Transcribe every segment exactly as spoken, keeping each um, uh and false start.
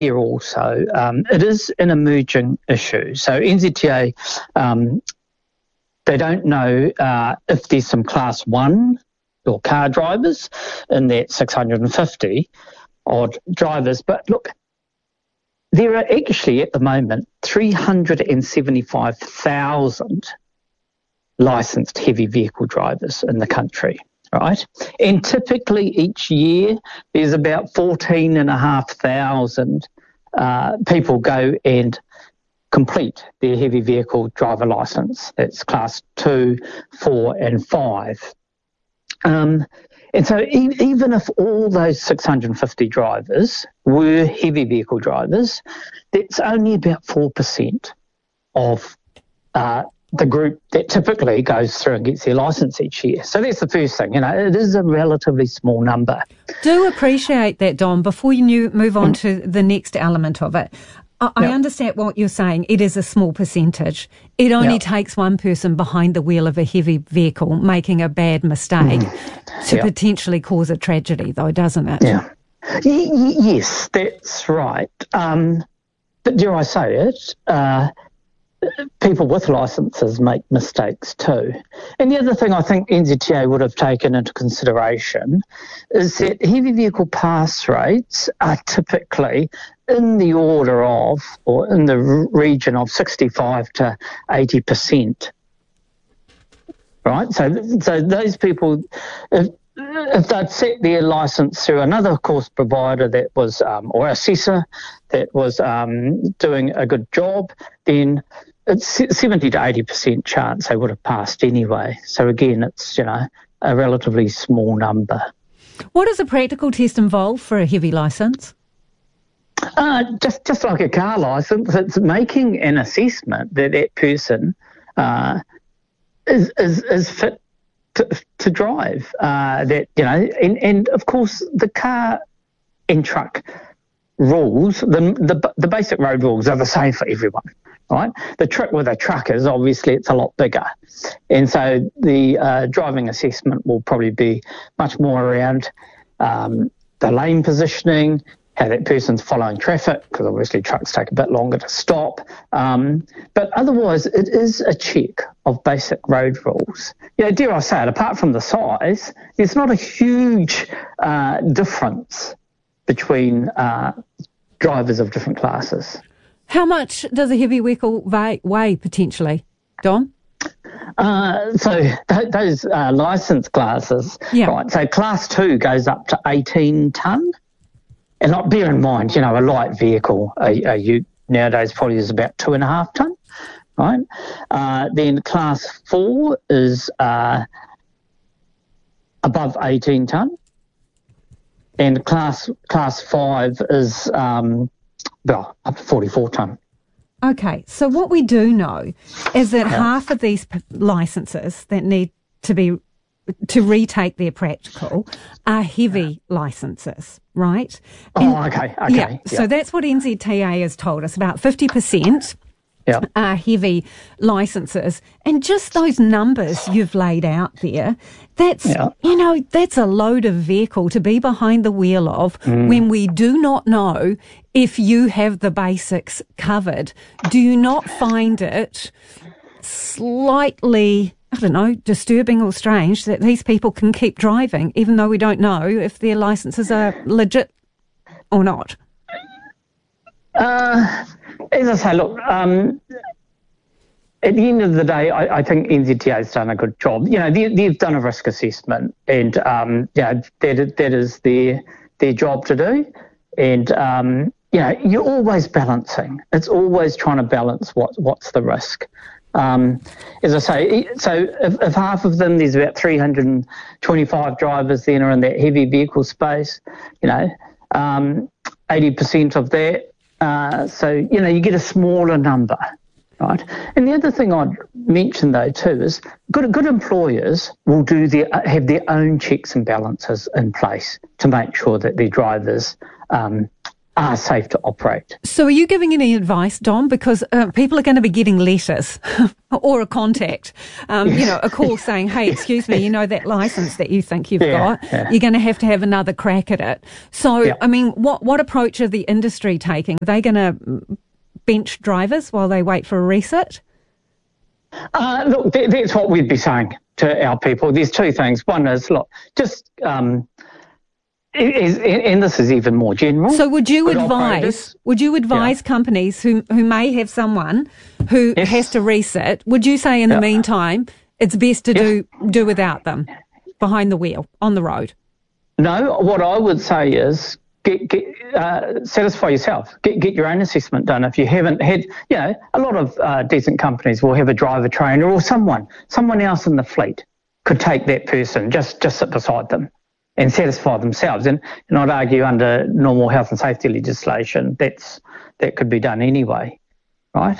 here also, um, it is an emerging issue. So N Z T A, um, they don't know uh, if there's some class one or car drivers in that six hundred fifty odd drivers. But look, there are actually at the moment three hundred seventy-five thousand licensed heavy vehicle drivers in the country, right? And typically each year there's about fourteen and a half thousand uh, people go and complete their heavy vehicle driver licence. That's class two, four and five. Um, and so e- even if all those six hundred fifty drivers were heavy vehicle drivers, that's only about four percent of uh, the group that typically goes through and gets their licence each year. So that's the first thing. You know, it is a relatively small number. Do appreciate that, Dom. Before you move on to the next element of it, I yep. understand what you're saying. It is a small percentage. It only yep. takes one person behind the wheel of a heavy vehicle making a bad mistake mm. to yep. potentially cause a tragedy, though, doesn't it? Yeah. Y- y- yes, that's right. Um, but dare I say it, uh, people with licences make mistakes too. And the other thing I think N Z T A would have taken into consideration is that heavy vehicle pass rates are typically in the order of, or in the region of sixty-five to eighty percent. Right? So, so those people, if, if they'd set their licence through another course provider that was, um, or assessor that was um, doing a good job, then it's seventy to eighty percent chance they would have passed anyway. So again, it's, you know, a relatively small number. What does a practical test involve for a heavy licence? Uh, just just like a car licence, it's making an assessment that that person uh, is, is is fit to, to drive. Uh, that you know, and, and of course the car and truck rules, the, the the basic road rules are the same for everyone, right? The trick with a truck is obviously it's a lot bigger, and so the uh, driving assessment will probably be much more around um, the lane positioning, how that person's following traffic, because obviously trucks take a bit longer to stop. Um, but otherwise, it is a check of basic road rules. You know, dare I say it, apart from the size, there's not a huge uh, difference between uh, drivers of different classes. How much does a heavy vehicle weigh, weigh potentially, Dom? Uh, so th- those uh, licence classes, yeah. right, so class two goes up to eighteen tonne. And not bear in mind, you know, a light vehicle a, a ute nowadays probably is about two and a half tonne, right? Uh, then class four is uh, above eighteen tonne, and class class five is um, well up to forty-four tonne. Okay, so what we do know is that yeah. half of these p- licences that need to be to retake their practical are heavy licences, right? And, oh, okay, okay. Yeah, yeah, so that's what N Z T A has told us. About fifty percent yeah. are heavy licences. And just those numbers you've laid out there, that's, yeah. you know, that's a load of vehicle to be behind the wheel of mm. when we do not know if you have the basics covered. Do you not find it slightly, I don't know, disturbing or strange that these people can keep driving even though we don't know if their licences are legit or not? Uh, as I say, look, um, at the end of the day, I, I think N Z T A has done a good job. You know, they, they've done a risk assessment, and um, yeah, that that is their their job to do. And um, you know, you're always balancing. It's always trying to balance what what's the risk. Um, as I say, so if, if half of them, there's about three hundred twenty-five drivers then are in that heavy vehicle space, you know, um, eighty percent of that. Uh, so, you know, you get a smaller number, right? And the other thing I'd mention, though, too, is good good employers will do their have their own checks and balances in place to make sure that their drivers um, are safe to operate. So are you giving any advice, Dom? Because uh, people are going to be getting letters or a contact, um, you know, a call saying, hey, excuse me, you know that licence that you think you've yeah, got, yeah. you're going to have to have another crack at it. So, yeah. I mean, what, what approach are the industry taking? Are they going to bench drivers while they wait for a resit? Uh, look, th- that's what we'd be saying to our people. There's two things. One is, look, just... Um, Is, and this is even more general. So would you Good advise operators. would you advise yeah. companies who who may have someone who yes. has to resit, would you say in the yeah. meantime it's best to yes. do do without them behind the wheel on the road? No, what I would say is get, get uh, satisfy yourself. Get get your own assessment done. If you haven't had, you know, a lot of uh, decent companies will have a driver trainer or someone someone else in the fleet could take that person, just just sit beside them and satisfy themselves. And, and I'd argue under normal health and safety legislation, that's that could be done anyway, right?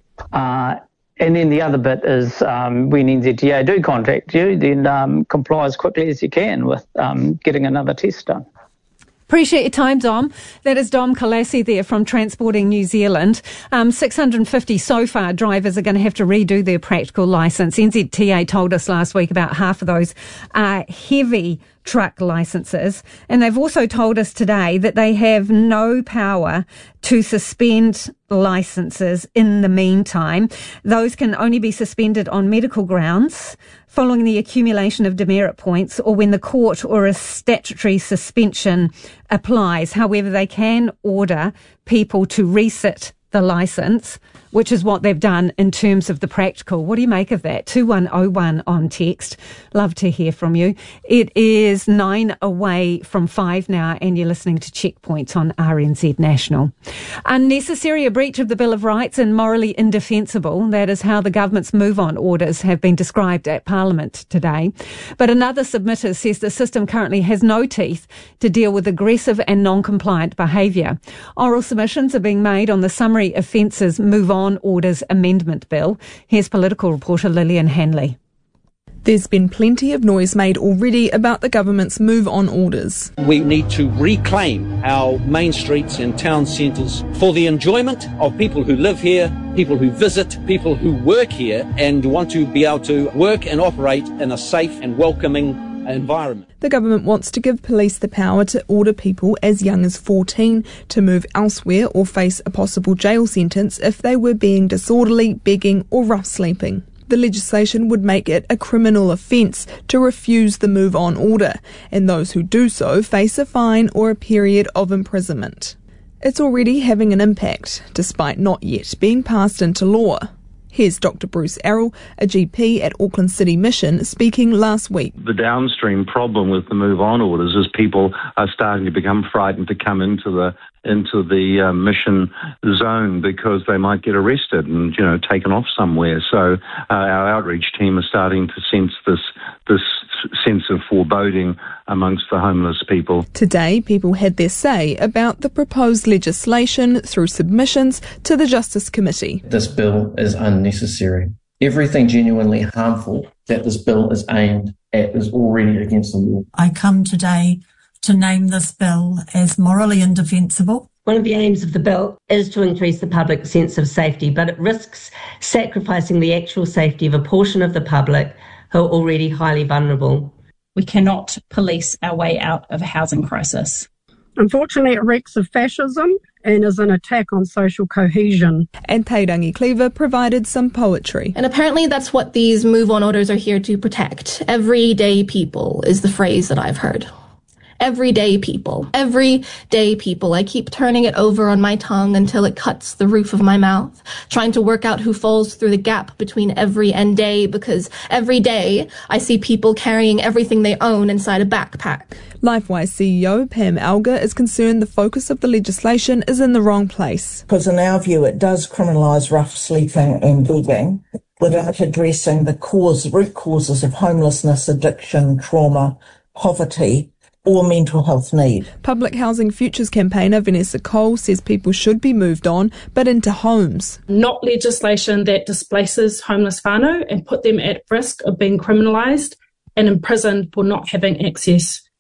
Uh, and then the other bit is um, when N Z T A do contact you, then um, comply as quickly as you can with um, getting another test done. Appreciate your time, Dom. That is Dom Kalassi there from Transporting New Zealand. Um, six hundred fifty so far drivers are going to have to redo their practical licence. N Z T A told us last week about half of those are heavy truck licences. And they've also told us today that they have no power to suspend licences in the meantime. Those can only be suspended on medical grounds following the accumulation of demerit points or when the court or a statutory suspension applies. However, they can order people to resit the licence, which is what they've done in terms of the practical. What do you make of that? two one oh one on text. Love to hear from you. It is nine away from five now, and you're listening to Checkpoints on R N Z National. Unnecessary, a breach of the Bill of Rights, and morally indefensible. That is how the government's move-on orders have been described at Parliament today. But another submitter says the system currently has no teeth to deal with aggressive and non-compliant behaviour. Oral submissions are being made on the summary offences move-on orders amendment bill. Here's political reporter Lillian Hanley. There's been plenty of noise made already about the government's move-on orders. We need to reclaim our main streets and town centres for the enjoyment of people who live here, people who visit, people who work here and want to be able to work and operate in a safe and welcoming environment. The government wants to give police the power to order people as young as fourteen to move elsewhere or face a possible jail sentence if they were being disorderly, begging or rough sleeping. The legislation would make it a criminal offence to refuse the move-on order, and those who do so face a fine or a period of imprisonment. It's already having an impact, despite not yet being passed into law. Here's Doctor Bruce Errol, a G P at Auckland City Mission, speaking last week. The downstream problem with the move-on orders is people are starting to become frightened to come into the into the uh, mission zone because they might get arrested and, you know, taken off somewhere. So uh, our outreach team is starting to sense this this sense of foreboding amongst the homeless people. Today, people had their say about the proposed legislation through submissions to the Justice Committee. This bill is unnecessary. Everything genuinely harmful that this bill is aimed at is already against the law. I come today to name this bill as morally indefensible. One of the aims of the bill is to increase the public sense of safety, but it risks sacrificing the actual safety of a portion of the public who are already highly vulnerable. We cannot police our way out of a housing crisis. Unfortunately, it reeks of fascism and is an attack on social cohesion. And Tairangi Cleaver provided some poetry. And apparently that's what these move-on orders are here to protect. Everyday people is the phrase that I've heard. Everyday people. Everyday people. I keep turning it over on my tongue until it cuts the roof of my mouth, trying to work out who falls through the gap between every and day, because every day I see people carrying everything they own inside a backpack. LifeWise C E O Pam Alger is concerned the focus of the legislation is in the wrong place. Because in our view it does criminalise rough sleeping and begging without addressing the cause, root causes of homelessness, addiction, trauma, poverty, or mental health need. Public Housing Futures campaigner Vanessa Cole says people should be moved on, but into homes. Not legislation that displaces homeless whānau and put them at risk of being criminalised and imprisoned for not having access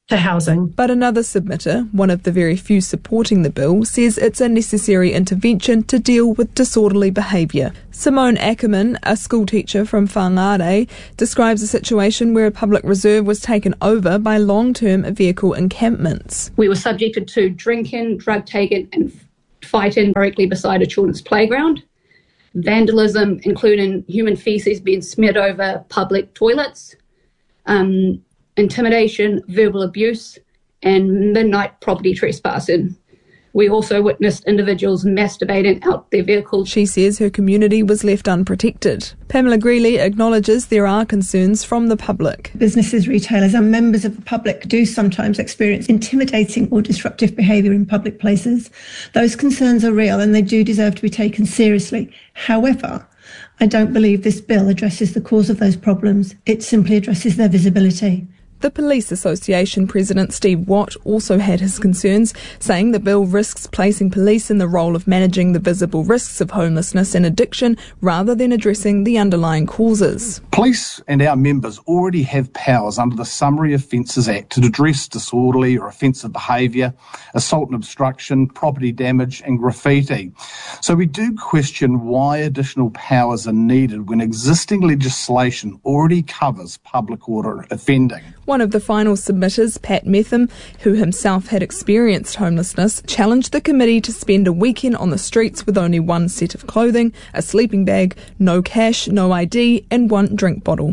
to housing. But another submitter, one of the very few supporting the bill, says it's a necessary intervention to deal with disorderly behaviour. Simone Ackerman, a schoolteacher from Whangarei, describes a situation where a public reserve was taken over by long-term vehicle encampments. We were subjected to drinking, drug taking and fighting directly beside a children's playground. Vandalism, including human faeces being smeared over public toilets. Um, intimidation, verbal abuse, and midnight property trespassing. We also witnessed individuals masturbating out their vehicles. She says her community was left unprotected. Pamela Greeley acknowledges there are concerns from the public. Businesses, retailers and members of the public do sometimes experience intimidating or disruptive behaviour in public places. Those concerns are real and they do deserve to be taken seriously. However, I don't believe this bill addresses the cause of those problems. It simply addresses their visibility. The Police Association President Steve Watt also had his concerns, saying the bill risks placing police in the role of managing the visible risks of homelessness and addiction rather than addressing the underlying causes. Police and our members already have powers under the Summary Offences Act to address disorderly or offensive behaviour, assault and obstruction, property damage and graffiti. So we do question why additional powers are needed when existing legislation already covers public order offending. One of the final submitters, Pat Metham, who himself had experienced homelessness, challenged the committee to spend a weekend on the streets with only one set of clothing, a sleeping bag, no cash, no I D and one drink bottle.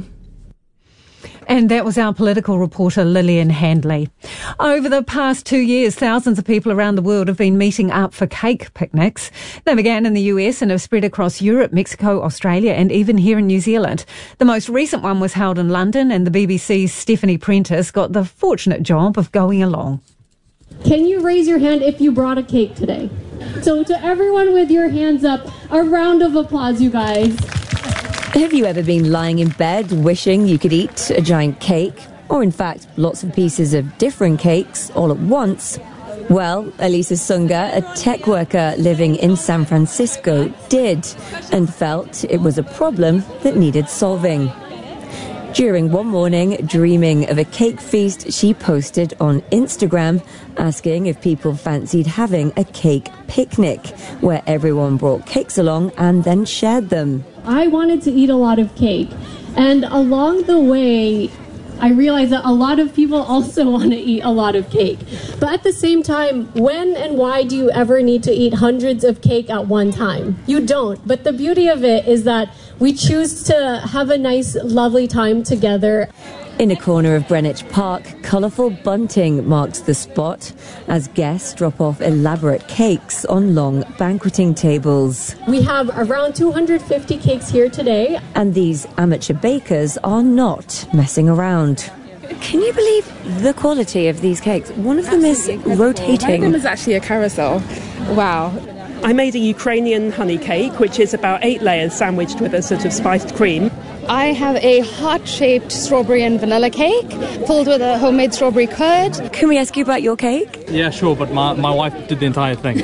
And that was our political reporter, Lillian Handley. Over the past two years, thousands of people around the world have been meeting up for cake picnics. They began in the U S and have spread across Europe, Mexico, Australia, and even here in New Zealand. The most recent one was held in London, and the B B C's Stephanie Prentice got the fortunate job of going along. Can you raise your hand if you brought a cake today? So to everyone with your hands up, a round of applause, you guys. Have you ever been lying in bed wishing you could eat a giant cake? Or in fact, lots of pieces of different cakes all at once? Well, Elisa Sunga, a tech worker living in San Francisco, did, and felt it was a problem that needed solving. During one morning, dreaming of a cake feast, she posted on Instagram asking if people fancied having a cake picnic, where everyone brought cakes along and then shared them. I wanted to eat a lot of cake, and along the way, I realized that a lot of people also want to eat a lot of cake. But at the same time, when and why do you ever need to eat hundreds of cake at one time? You don't. But the beauty of it is that we choose to have a nice, lovely time together. In a corner of Greenwich Park, colourful bunting marks the spot as guests drop off elaborate cakes on long banqueting tables. We have around two hundred fifty cakes here today. And these amateur bakers are not messing around. Can you believe the quality of these cakes? One of them is rotating. One of them is actually a carousel. Wow. I made a Ukrainian honey cake, which is about eight layers sandwiched with a sort of spiced cream. I have a heart-shaped strawberry and vanilla cake filled with a homemade strawberry curd. Can we ask you about your cake? Yeah, sure, but my, my wife did the entire thing.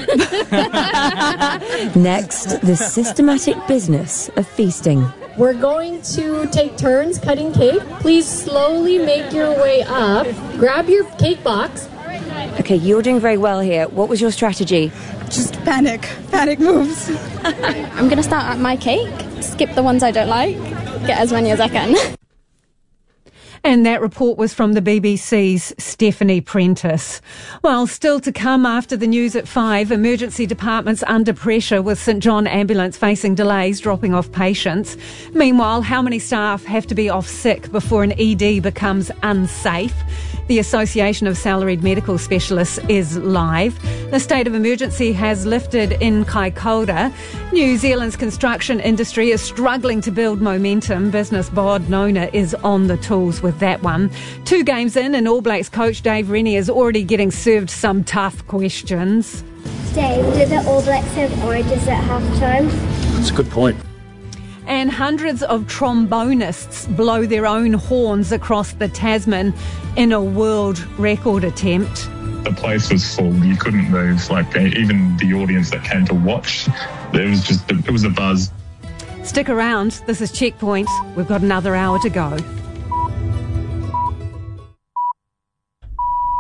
Next, the systematic business of feasting. We're going to take turns cutting cake. Please slowly make your way up. Grab your cake box. Okay, you're doing very well here. What was your strategy? Just panic. Panic moves. I'm going to start at my cake, skip the ones I don't like, get as many as I can. And that report was from the B B C's Stephanie Prentice. Well, still to come after the news at five, emergency departments under pressure with St John Ambulance facing delays dropping off patients. Meanwhile, how many staff have to be off sick before an E D becomes unsafe? The Association of Salaried Medical Specialists is live. The state of emergency has lifted in Kaikoura. New Zealand's construction industry is struggling to build momentum. Business bod Nona is on the tools with that one. Two games in, and All Blacks coach Dave Rennie is already getting served some tough questions. Dave, did the All Blacks have oranges at half-time? That's a good point. And hundreds of trombonists blow their own horns across the Tasman in a world record attempt. The place was full. You couldn't move. Like, even the audience that came to watch, it was just, it was a buzz. Stick around. This is Checkpoint. We've got another hour to go.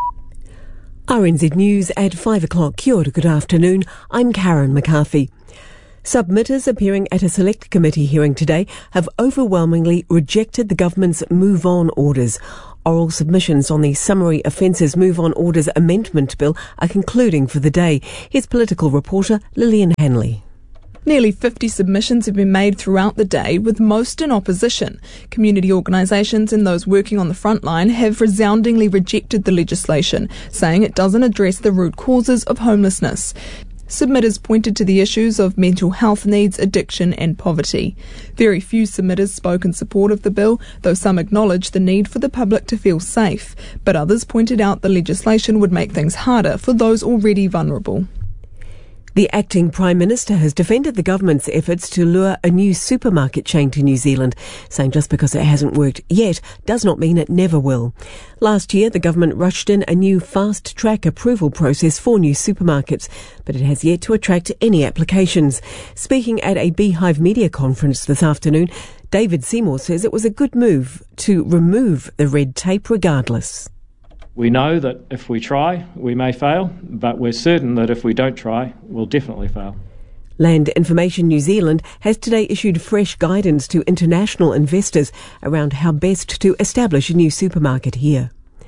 R N Z News at five o'clock. Kia ora, good afternoon. I'm Karen McCarthy. Submitters appearing at a select committee hearing today have overwhelmingly rejected the government's Move On orders. Oral submissions on the Summary Offences Move On Orders Amendment Bill are concluding for the day. Here's political reporter Lillian Hanley. Nearly fifty submissions have been made throughout the day, with most in opposition. Community organisations and those working on the front line have resoundingly rejected the legislation, saying it doesn't address the root causes of homelessness. Submitters pointed to the issues of mental health needs, addiction and poverty. Very few submitters spoke in support of the bill, though some acknowledged the need for the public to feel safe. But others pointed out the legislation would make things harder for those already vulnerable. The acting Prime Minister has defended the government's efforts to lure a new supermarket chain to New Zealand, saying just because it hasn't worked yet does not mean it never will. Last year, the government rushed in a new fast-track approval process for new supermarkets, but it has yet to attract any applications. Speaking at a Beehive media conference this afternoon, David Seymour says it was a good move to remove the red tape regardless. We know that if we try, we may fail, but we're certain that if we don't try, we'll definitely fail. Land Information New Zealand has today issued fresh guidance to international investors around how best to establish a new supermarket here.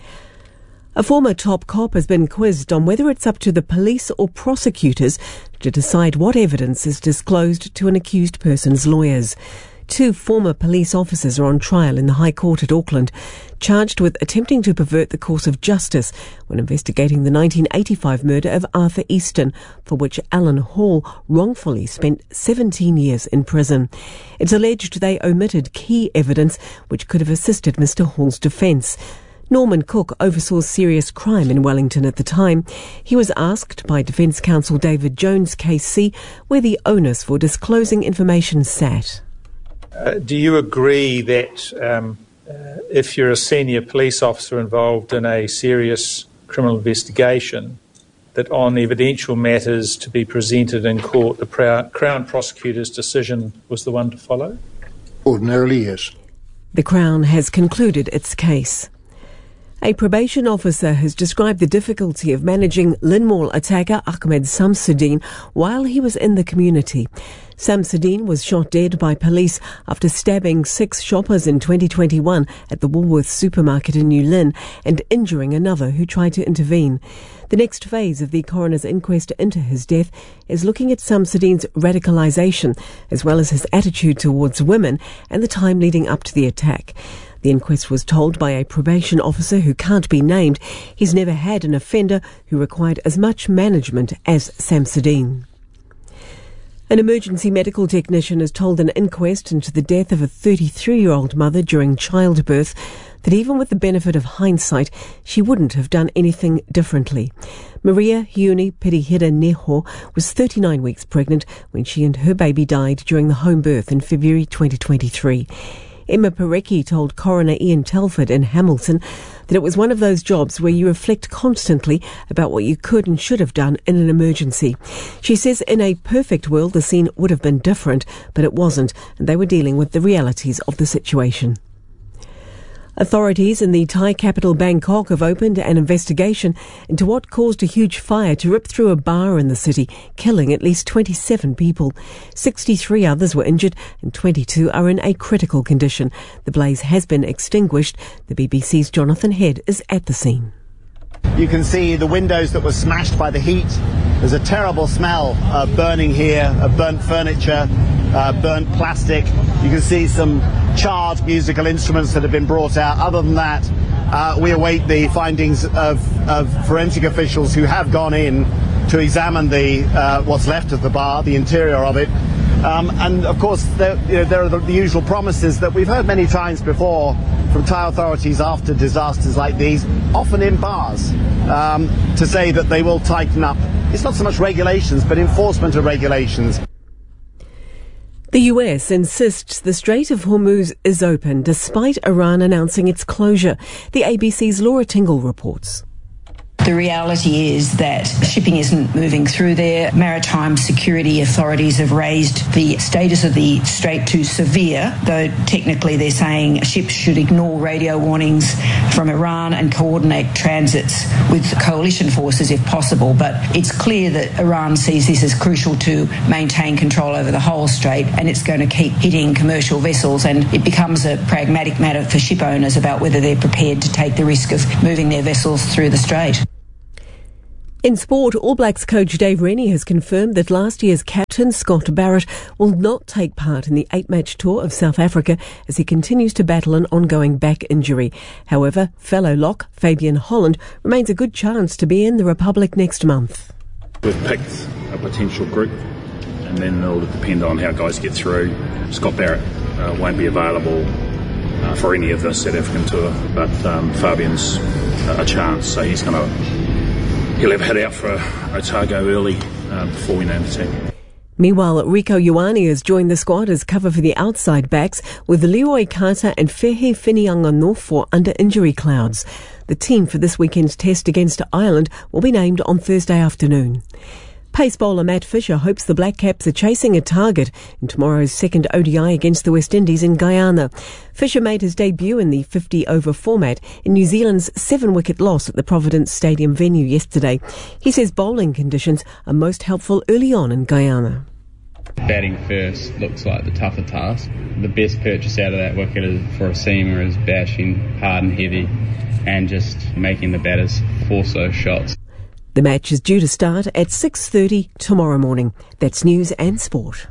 A former top cop has been quizzed on whether it's up to the police or prosecutors to decide what evidence is disclosed to an accused person's lawyers. Two former police officers are on trial in the High Court at Auckland, charged with attempting to pervert the course of justice when investigating the nineteen eighty-five murder of Arthur Easton, for which Alan Hall wrongfully spent seventeen years in prison. It's alleged they omitted key evidence which could have assisted Mister Hall's defence. Norman Cook oversaw serious crime in Wellington at the time. He was asked by Defence Counsel David Jones, K C, where the onus for disclosing information sat. Uh, do you agree that um, uh, if you're a senior police officer involved in a serious criminal investigation, that on evidential matters to be presented in court, the Crown, Crown prosecutor's decision was the one to follow? Ordinarily, yes. The Crown has concluded its case. A probation officer has described the difficulty of managing Linmore attacker Ahmed Samsudeen while he was in the community. Samsudeen was shot dead by police after stabbing six shoppers in twenty twenty-one at the Woolworths supermarket in New Lynn and injuring another who tried to intervene. The next phase of the coroner's inquest into his death is looking at Samsudeen's radicalisation, as well as his attitude towards women and the time leading up to the attack. The inquest was told by a probation officer who can't be named he's never had an offender who required as much management as Samsudeen. An emergency medical technician has told an inquest into the death of a thirty-three-year-old mother during childbirth that even with the benefit of hindsight, she wouldn't have done anything differently. Maria Hiuni Pirihira Neho was thirty-nine weeks pregnant when she and her baby died during the home birth in February twenty twenty-three. Emma Parecki told coroner Ian Telford in Hamilton that it was one of those jobs where you reflect constantly about what you could and should have done in an emergency. She says in a perfect world the scene would have been different, but it wasn't, and they were dealing with the realities of the situation. Authorities in the Thai capital Bangkok have opened an investigation into what caused a huge fire to rip through a bar in the city, killing at least twenty-seven people. sixty-three others were injured and twenty-two are in a critical condition. The blaze has been extinguished. The B B C's Jonathan Head is at the scene. You can see the windows that were smashed by the heat. There's a terrible smell uh, burning here, of burnt furniture, uh, burnt plastic. You can see some charred musical instruments that have been brought out. Other than that, uh, we await the findings of, of forensic officials who have gone in to examine the uh, what's left of the bar, the interior of it. Um, and of course, there, you know, there are the, the usual promises that we've heard many times before from Thai authorities after disasters like these, often in bars, um, to say that they will tighten up. It's not so much regulations, but enforcement of regulations. The U S insists the Strait of Hormuz is open despite Iran announcing its closure. The A B C's Laura Tingle reports. The reality is that shipping isn't moving through there. Maritime security authorities have raised the status of the strait to severe, though technically they're saying ships should ignore radio warnings from Iran and coordinate transits with coalition forces if possible. But it's clear that Iran sees this as crucial to maintain control over the whole strait, and it's going to keep hitting commercial vessels, and it becomes a pragmatic matter for ship owners about whether they're prepared to take the risk of moving their vessels through the strait. In sport, All Blacks coach Dave Rennie has confirmed that last year's captain Scott Barrett will not take part in the eight-match tour of South Africa as he continues to battle an ongoing back injury. However, fellow lock Fabian Holland remains a good chance to be in the Republic next month. We've picked a potential group, and then it'll depend on how guys get through. Scott Barrett uh, won't be available uh, for any of the South African tour, but um, Fabian's uh, a chance, so he's going to He'll have head out for Otago early uh, before we name the team. Meanwhile, Rico Ioane has joined the squad as cover for the outside backs, with Leroy Carter and Fehe Whinianga-North under injury clouds. The team for this weekend's test against Ireland will be named on Thursday afternoon. Pace bowler Matt Fisher hopes the Black Caps are chasing a target in tomorrow's second O D I against the West Indies in Guyana. Fisher made his debut in the fifty-over format in New Zealand's seven-wicket loss at the Providence Stadium venue yesterday. He says bowling conditions are most helpful early on in Guyana. Batting first looks like the tougher task. The best purchase out of that wicket is, for a seamer is bashing hard and heavy and just making the batters force those shots. The match is due to start at six thirty tomorrow morning. That's news and sport.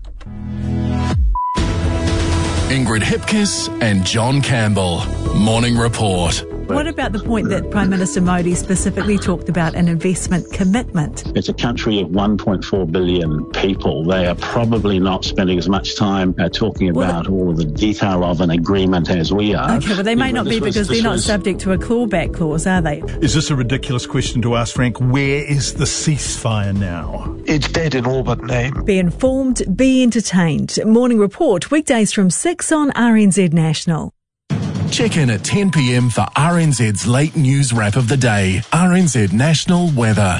Ingrid Hipkiss and John Campbell. Morning Report. What about the point that Prime Minister Modi specifically talked about an investment commitment? It's a country of one point four billion people. They are probably not spending as much time uh, talking about well, all of the detail of an agreement as we are. Okay, well, they may yeah, not be was, because they're not was... subject to a clawback clause, are they? Is this a ridiculous question to ask, Frank? Where is the ceasefire now? It's dead in all but name. Be informed, be entertained. Morning Report, weekdays from six on R N Z National. Check in at ten p.m. for R N Z's late news wrap of the day. R N Z National Weather.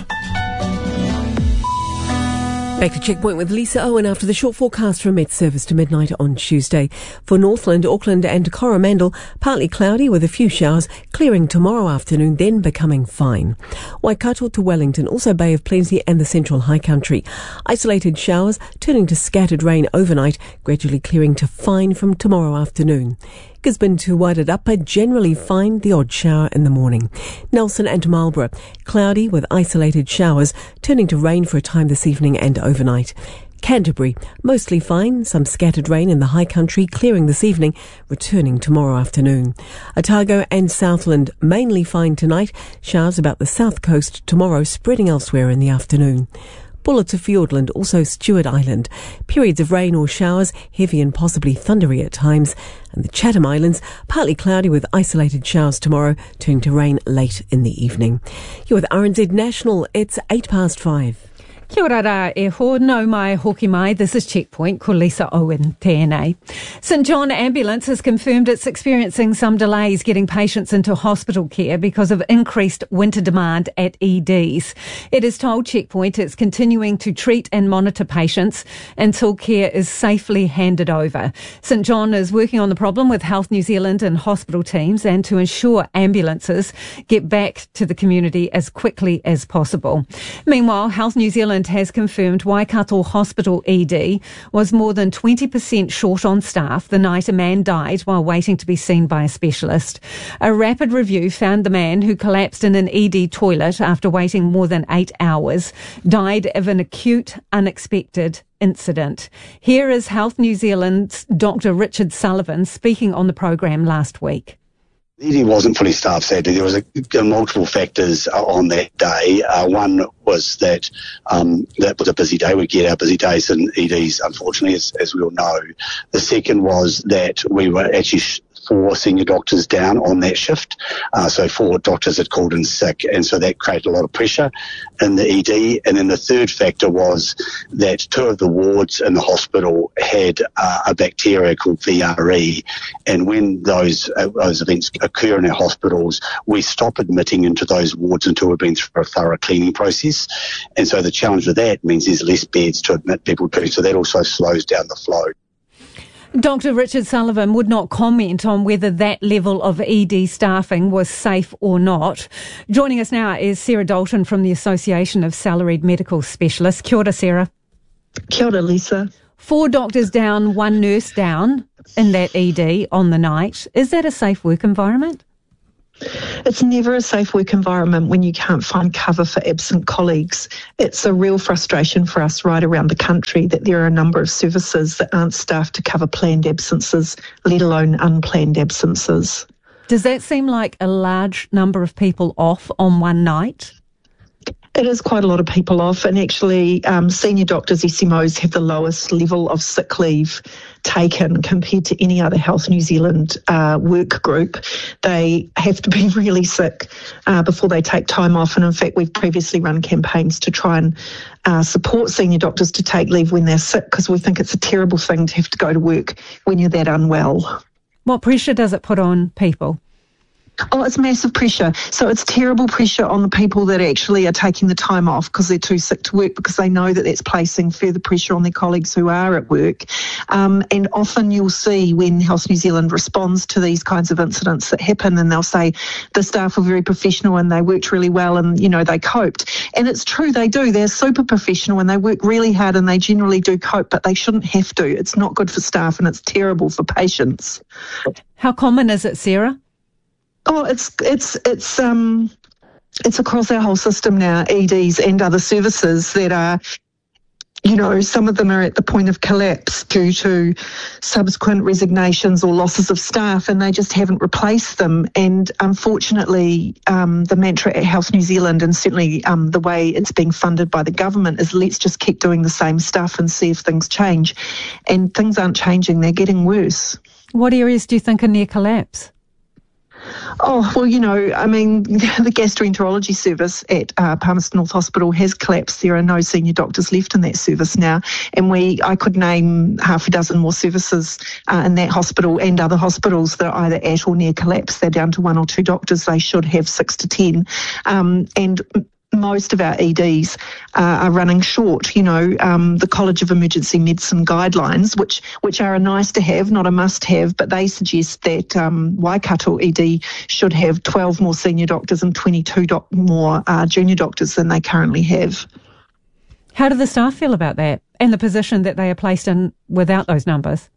Back to Checkpoint with Lisa Owen after the short forecast from Met Service to midnight on Tuesday. For Northland, Auckland and Coromandel, partly cloudy with a few showers, clearing tomorrow afternoon, then becoming fine. Waikato to Wellington, also Bay of Plenty and the Central High Country. Isolated showers turning to scattered rain overnight, gradually clearing to fine from tomorrow afternoon. Gisborne to Wairarapa, generally fine, the odd shower in the morning. Nelson and Marlborough, cloudy with isolated showers, turning to rain for a time this evening and overnight. Canterbury, mostly fine, some scattered rain in the high country, clearing this evening, returning tomorrow afternoon. Otago and Southland, mainly fine tonight, showers about the south coast tomorrow, spreading elsewhere in the afternoon. Bulla to Fiordland, also Stewart Island. Periods of rain or showers, heavy and possibly thundery at times. And the Chatham Islands, partly cloudy with isolated showers tomorrow, turning to rain late in the evening. You're with R N Z National, it's eight past five. Kia ora rā e ho, no mai hoki mai. This is Checkpoint, ko Lisa Owen tēnei. St John Ambulance has confirmed it's experiencing some delays getting patients into hospital care because of increased winter demand at E Ds. It has told Checkpoint it's continuing to treat and monitor patients until care is safely handed over. St John is working on the problem with Health New Zealand and hospital teams and to ensure ambulances get back to the community as quickly as possible. Meanwhile, Health New Zealand has confirmed Waikato Hospital E D was more than twenty percent short on staff the night a man died while waiting to be seen by a specialist. A rapid review found the man, who collapsed in an E D toilet after waiting more than eight hours, died of an acute, unexpected incident. Here is Health New Zealand's Doctor Richard Sullivan speaking on the program last week. The E D wasn't fully staffed, sadly. There was a, multiple factors on that day. Uh, one was that um, that was a busy day. We get our busy days in E Ds, unfortunately, as, as we all know. The second was that we were actually sh- four senior doctors down on that shift. Uh, so four doctors had called in sick, and so that created a lot of pressure in the E D. And then the third factor was that two of the wards in the hospital had uh, a bacteria called V R E, and when those uh, those events occur in our hospitals, we stop admitting into those wards until we've been through a thorough cleaning process. And so the challenge with that means there's less beds to admit people to, so that also slows down the flow. Doctor Richard Sullivan would not comment on whether that level of E D staffing was safe or not. Joining us now is Sarah Dalton from the Association of Salaried Medical Specialists. Kia ora, Sarah. Kia ora, Lisa. Four doctors down, one nurse down in that E D on the night. Is that a safe work environment? It's never a safe work environment when you can't find cover for absent colleagues. It's a real frustration for us right around the country that there are a number of services that aren't staffed to cover planned absences, let alone unplanned absences. Does that seem like a large number of people off on one night? It is quite a lot of people off, and actually um, senior doctors, S M Os, have the lowest level of sick leave taken compared to any other Health New Zealand uh, work group. They have to be really sick uh, before they take time off, and in fact we've previously run campaigns to try and uh, support senior doctors to take leave when they're sick, because we think it's a terrible thing to have to go to work when you're that unwell. What pressure does it put on people? Oh, it's massive pressure. So it's terrible pressure on the people that actually are taking the time off because they're too sick to work, because they know that that's placing further pressure on their colleagues who are at work. Um, and often you'll see when Health New Zealand responds to these kinds of incidents that happen, and they'll say the staff were very professional and they worked really well and, you know, they coped. And it's true, they do. They're super professional and they work really hard and they generally do cope, but they shouldn't have to. It's not good for staff and it's terrible for patients. How common is it, Sarah? Oh, it's it's it's um it's across our whole system now, E Ds and other services that are, you know, some of them are at the point of collapse due to subsequent resignations or losses of staff, and they just haven't replaced them. And unfortunately, um, the mantra at Health New Zealand, and certainly um, the way it's being funded by the government, is let's just keep doing the same stuff and see if things change. And things aren't changing, they're getting worse. What areas do you think are near collapse? Oh, well, you know, I mean, the gastroenterology service at uh, Palmerston North Hospital has collapsed. There are no senior doctors left in that service now. And we, I could name half a dozen more services uh, in that hospital and other hospitals that are either at or near collapse. They're down to one or two doctors. They should have six to ten. Um, and most of our E Ds uh, are running short. You know, um, the College of Emergency Medicine guidelines, which which are a nice to have, not a must have, but they suggest that um, Waikato E D should have twelve more senior doctors and twenty-two doc- more uh, junior doctors than they currently have. How do the staff feel about that and the position that they are placed in without those numbers?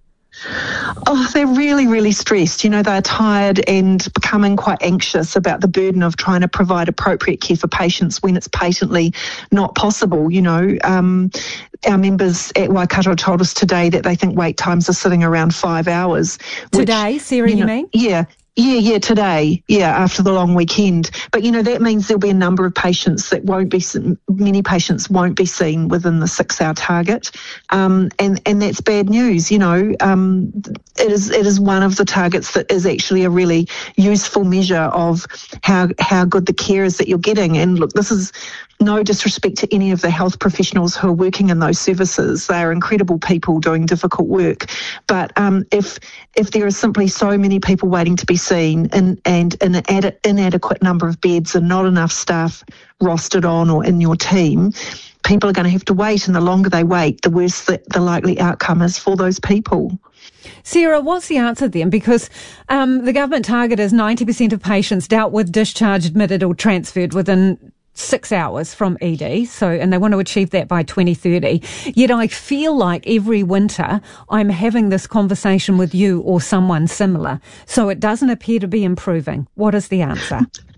Oh, they're really, really stressed. You know, they're tired and becoming quite anxious about the burden of trying to provide appropriate care for patients when it's patently not possible. You know, um, our members at Waikato told us today that they think wait times are sitting around five hours. Which, today, Sarah, you, know, you mean? Yeah. Yeah, yeah, today, yeah, after the long weekend. But, you know, that means there'll be a number of patients that won't be, many patients won't be seen within the six-hour target. Um, and, and that's bad news, you know. Um, it is it is one of the targets that is actually a really useful measure of how how good the care is that you're getting. And, look, this is no disrespect to any of the health professionals who are working in those services. They are incredible people doing difficult work. But um, if if there are simply so many people waiting to be seen and, and an ad- inadequate number of beds and not enough staff rostered on or in your team, people are going to have to wait, and the longer they wait, the worse the, the likely outcome is for those people. Sarah, what's the answer then? Because um, the government target is ninety percent of patients dealt with, discharged, admitted or transferred within six hours from E D, so and they want to achieve that by twenty thirty. Yet I feel like every winter I'm having this conversation with you or someone similar, so it doesn't appear to be improving. What is the answer?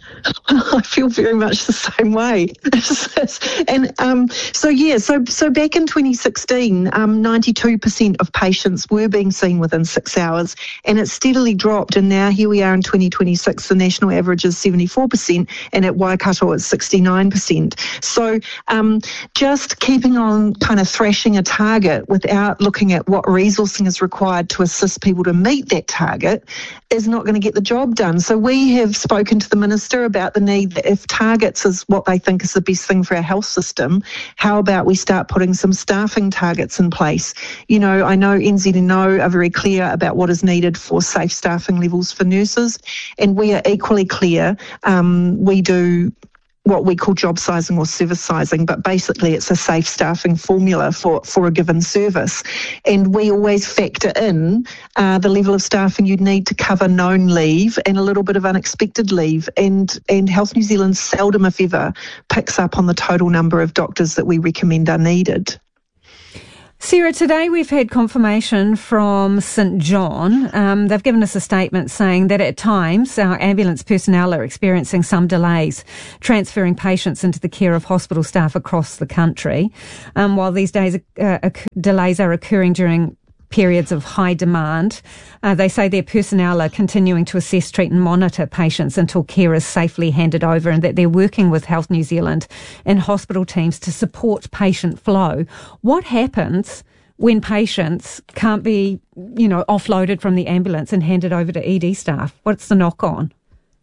I feel very much the same way. and um, so, yeah, so so back in twenty sixteen, um, ninety-two percent of patients were being seen within six hours, and it steadily dropped. And now here we are in twenty twenty-six, the national average is seventy-four percent, and at Waikato it's sixty-nine percent. So um, just keeping on kind of thrashing a target without looking at what resourcing is required to assist people to meet that target is not going to get the job done. So we have spoken to the Minister about the need that if targets is what they think is the best thing for our health system, how about we start putting some staffing targets in place? You know, I know N Z N O are very clear about what is needed for safe staffing levels for nurses, and we are equally clear. Um, we do what we call job sizing or service sizing, but basically it's a safe staffing formula for, for a given service. And we always factor in uh, the level of staffing you'd need to cover known leave and a little bit of unexpected leave. And, and Health New Zealand seldom, if ever, picks up on the total number of doctors that we recommend are needed. Sarah, today we've had confirmation from St John. Um, they've given us a statement saying that at times our ambulance personnel are experiencing some delays transferring patients into the care of hospital staff across the country. Um, while these days uh, oc- delays are occurring during periods of high demand, uh, they say their personnel are continuing to assess, treat and monitor patients until care is safely handed over, and that they're working with Health New Zealand and hospital teams to support patient flow. What happens when patients can't be, you know, offloaded from the ambulance and handed over to E D staff? What's the knock on?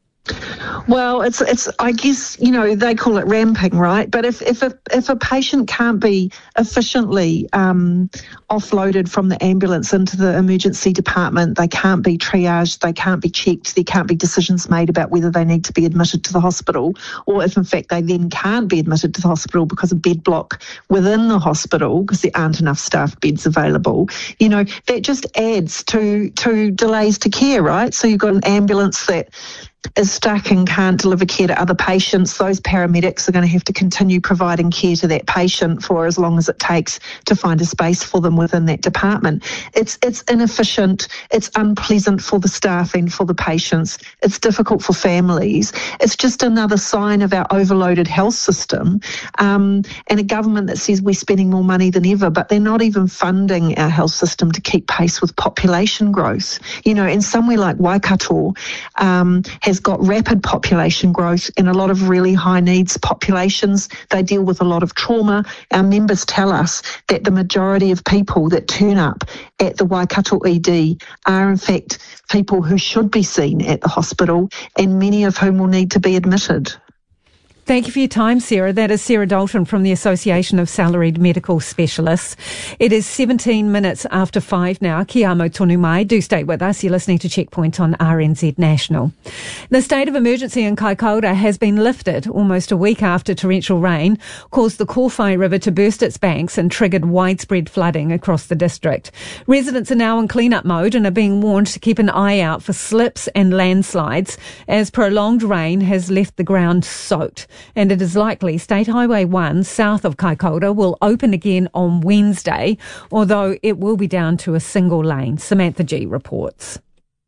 Well, it's it's. I guess, you know, they call it ramping, right? But if if a if a patient can't be efficiently um, offloaded from the ambulance into the emergency department, they can't be triaged, they can't be checked, there can't be decisions made about whether they need to be admitted to the hospital, or if in fact they then can't be admitted to the hospital because of bed block within the hospital because there aren't enough staff beds available. You know, that just adds to to delays to care, right? So you've got an ambulance that is stuck and can't deliver care to other patients. Those paramedics are going to have to continue providing care to that patient for as long as it takes to find a space for them within that department. It's it's inefficient, it's unpleasant for the staff and for the patients, it's difficult for families. It's just another sign of our overloaded health system, um, and a government that says we're spending more money than ever, but they're not even funding our health system to keep pace with population growth. You know, in somewhere like Waikato, um, has got rapid population growth and a lot of really high needs populations. They deal with a lot of trauma. Our members tell us that the majority of people that turn up at the Waikato E D are in fact people who should be seen at the hospital, and many of whom will need to be admitted. Thank you for your time, Sarah. That is Sarah Dalton from the Association of Salaried Medical Specialists. It is seventeen minutes after five now. Ki amo tonu mai. Do stay with us. You're listening to Checkpoint on R N Z National. The state of emergency in Kaikoura has been lifted almost a week after torrential rain caused the Kōwhai River to burst its banks and triggered widespread flooding across the district. Residents are now in clean-up mode and are being warned to keep an eye out for slips and landslides as prolonged rain has left the ground soaked. And it is likely State Highway one south of Kaikoura will open again on Wednesday, although it will be down to a single lane. Samantha G reports.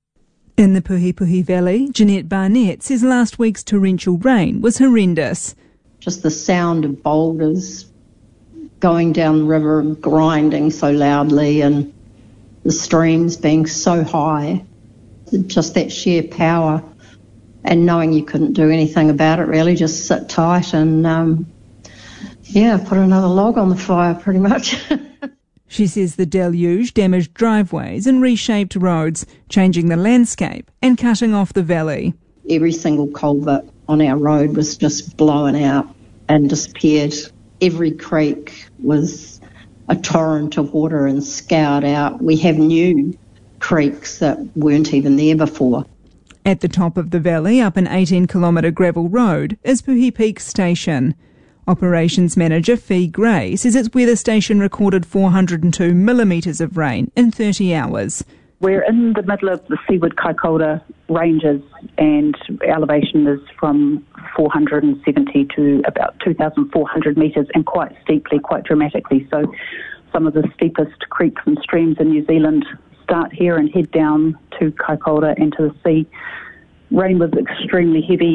In the Puhipuhi Valley, Jeanette Barnett says last week's torrential rain was horrendous. Just the sound of boulders going down the river and grinding so loudly, and the streams being so high, just that sheer power. And knowing you couldn't do anything about it, really, just sit tight and, um, yeah, put another log on the fire, pretty much. She says the deluge damaged driveways and reshaped roads, changing the landscape and cutting off the valley. Every single culvert on our road was just blown out and disappeared. Every creek was a torrent of water and scoured out. We have new creeks that weren't even there before. At the top of the valley, up an eighteen kilometre gravel road, is Puhi Peak Station. Operations Manager Fee Gray says its weather station recorded four hundred two millimetres of rain in thirty hours. We're in the middle of the Seaward Kaikoura ranges, and elevation is from four hundred seventy to about two thousand four hundred metres, and quite steeply, quite dramatically. So some of the steepest creeks and streams in New Zealand start here and head down to Kaikoura and to the sea. Rain was extremely heavy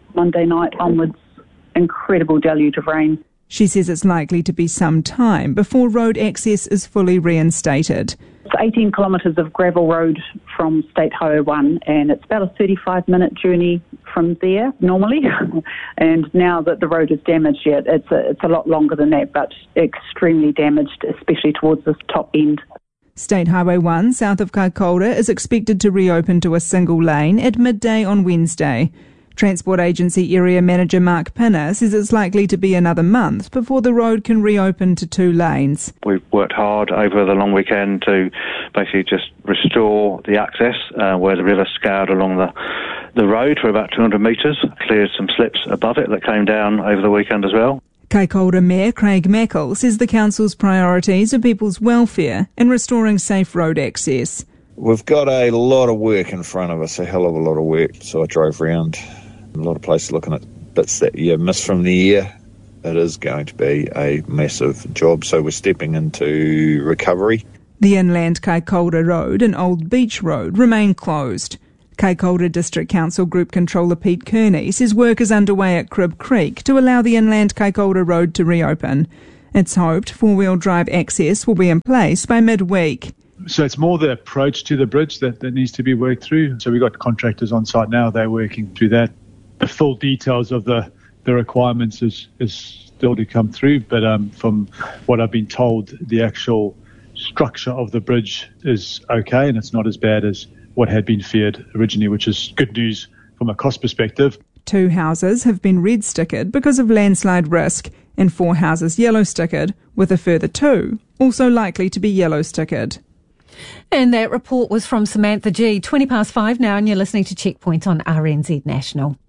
Monday night onwards, incredible deluge of rain. She says it's likely to be some time before road access is fully reinstated. It's eighteen kilometres of gravel road from State Highway one, and it's about a thirty-five minute journey from there normally. And now that the road is damaged, yet yeah, it's a, it's a lot longer than that, but extremely damaged, especially towards the top end. State Highway one, south of Kaikoura, is expected to reopen to a single lane at midday on Wednesday. Transport Agency Area Manager Mark Pinner says it's likely to be another month before the road can reopen to two lanes. We've worked hard over the long weekend to basically just restore the access uh, where the river scoured along the, the road for about two hundred metres, cleared some slips above it that came down over the weekend as well. Kaikoura Mayor Craig Mackle says the council's priorities are people's welfare and restoring safe road access. We've got a lot of work in front of us, a hell of a lot of work. So I drove around a lot of places looking at bits that you miss from the year. It is going to be a massive job, so we're stepping into recovery. The inland Kaikoura Road and Old Beach Road remain closed. Kaikoura District Council Group Controller Pete Kearney says work is underway at Crib Creek to allow the inland Kaikoura Road to reopen. It's hoped four-wheel drive access will be in place by midweek. So it's more the approach to the bridge that, that needs to be worked through. So we've got contractors on site now, they're working through that. The full details of the, the requirements is, is still to come through, but um, from what I've been told, the actual structure of the bridge is okay and it's not as bad as what had been feared originally, which is good news from a cost perspective. Two houses have been red stickered because of landslide risk and four houses yellow stickered, with a further two also likely to be yellow stickered. And that report was from Samantha G. twenty past five now, and you're listening to Checkpoint on R N Z National.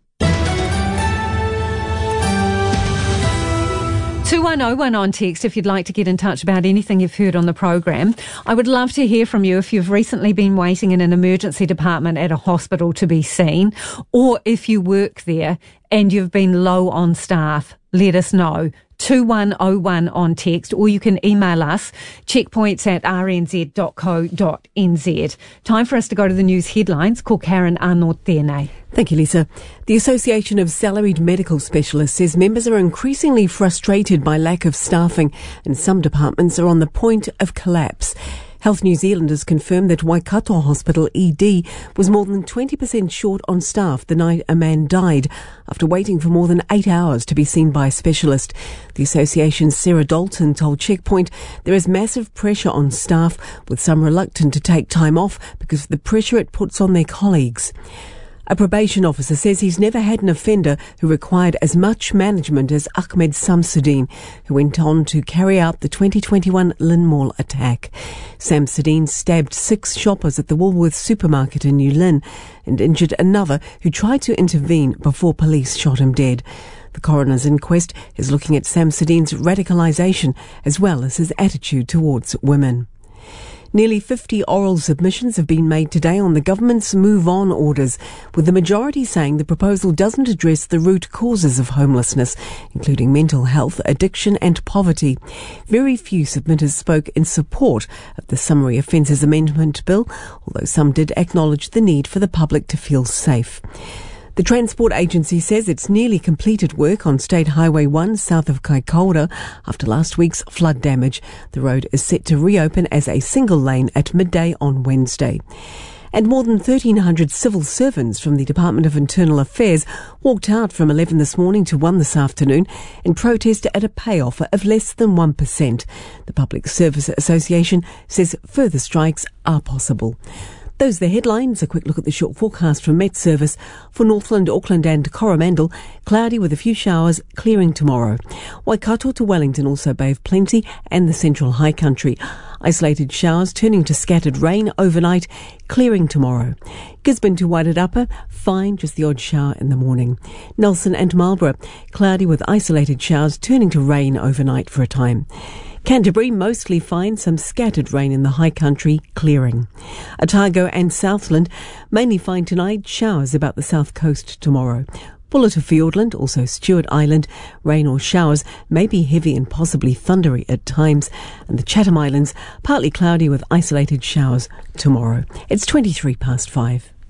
two one oh one on text if you'd like to get in touch about anything you've heard on the program. I would love to hear from you if you've recently been waiting in an emergency department at a hospital to be seen, or if you work there and you've been low on staff. Let us know. two one oh one on text, or you can email us, checkpoints at r n z dot co dot n z. Time for us to go to the news headlines. Ko Karen Arnold tēnei. Thank you, Lisa. The Association of Salaried Medical Specialists says members are increasingly frustrated by lack of staffing, and some departments are on the point of collapse. Health New Zealand has confirmed that Waikato Hospital E D was more than twenty percent short on staff the night a man died after waiting for more than eight hours to be seen by a specialist. The association's Sarah Dalton told Checkpoint there is massive pressure on staff, with some reluctant to take time off because of the pressure it puts on their colleagues. A probation officer says he's never had an offender who required as much management as Ahmed Samsudeen, who went on to carry out the twenty twenty-one Lynn Mall attack. Samsudeen stabbed six shoppers at the Woolworths supermarket in New Lynn and injured another who tried to intervene before police shot him dead. The coroner's inquest is looking at Samsudeen's radicalisation as well as his attitude towards women. Nearly fifty oral submissions have been made today on the government's Move On orders, with the majority saying the proposal doesn't address the root causes of homelessness, including mental health, addiction and poverty. Very few submitters spoke in support of the Summary Offences Amendment Bill, although some did acknowledge the need for the public to feel safe. The Transport Agency says it's nearly completed work on State Highway one south of Kaikoura after last week's flood damage. The road is set to reopen as a single lane at midday on Wednesday. And more than thirteen hundred civil servants from the Department of Internal Affairs walked out from eleven this morning to one this afternoon in protest at a pay offer of less than one percent. The Public Service Association says further strikes are possible. Those are the headlines. A quick look at the short forecast from Met Service. For Northland, Auckland and Coromandel, cloudy with a few showers, clearing tomorrow. Waikato to Wellington also Bay of Plenty and the Central High Country. Isolated showers turning to scattered rain overnight, clearing tomorrow. Gisborne to Wairarapa, fine, just the odd shower in the morning. Nelson and Marlborough, cloudy with isolated showers turning to rain overnight for a time. Canterbury, mostly fine, some scattered rain in the high country, clearing. Otago and Southland, mainly fine tonight, showers about the south coast tomorrow. Bulla to Fiordland, also Stewart Island, rain or showers, may be heavy and possibly thundery at times. And the Chatham Islands, partly cloudy with isolated showers tomorrow. It's twenty-three past five.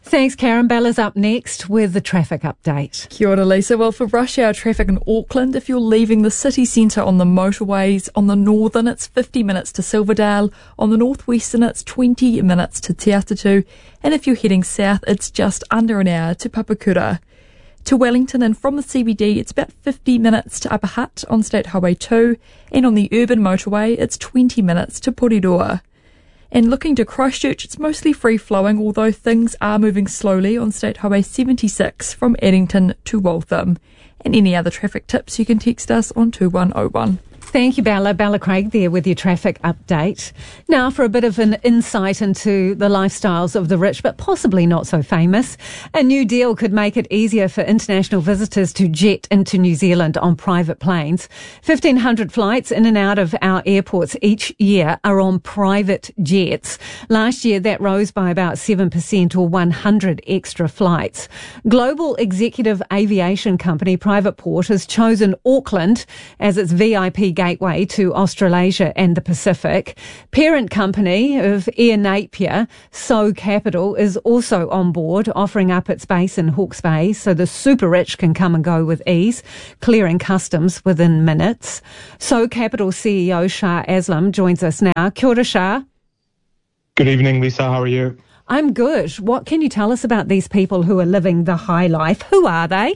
Thanks, Karen. Bella's up next with the traffic update. Kia ora, Lisa. Well, for rush hour traffic in Auckland, if you're leaving the city centre on the motorways, on the northern it's fifty minutes to Silverdale, on the northwestern it's twenty minutes to Te Atatu, and if you're heading south, it's just under an hour to Papakura. To Wellington, and from the C B D, it's about fifty minutes to Upper Hutt on State Highway two, and on the urban motorway, it's twenty minutes to Porirua. And looking to Christchurch, it's mostly free-flowing, although things are moving slowly on State Highway seventy-six from Addington to Waltham. And any other traffic tips, you can text us on two one oh one. Thank you, Bella. Bella Craig there with your traffic update. Now for a bit of an insight into the lifestyles of the rich, but possibly not so famous. A new deal could make it easier for international visitors to jet into New Zealand on private planes. fifteen hundred flights in and out of our airports each year are on private jets. Last year, that rose by about seven percent, or one hundred extra flights. Global executive aviation company Private Port has chosen Auckland as its V I P gateway to Australasia and the Pacific. Parent company of Air Napier, So Capital, is also on board, offering up its base in Hawke's Bay so the super rich can come and go with ease, clearing customs within minutes. So Capital C E O Shah Aslam joins us now. Kia ora, Shah. Good evening, Lisa. How are you? I'm good. What can you tell us about these people who are living the high life? Who are they?